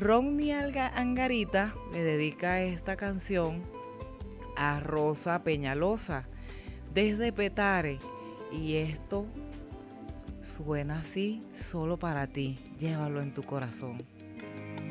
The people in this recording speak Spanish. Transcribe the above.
Ronnie Angarita le dedica esta canción a Rosa Peñalosa desde Petare, y esto suena así solo para ti. Llévalo en tu corazón.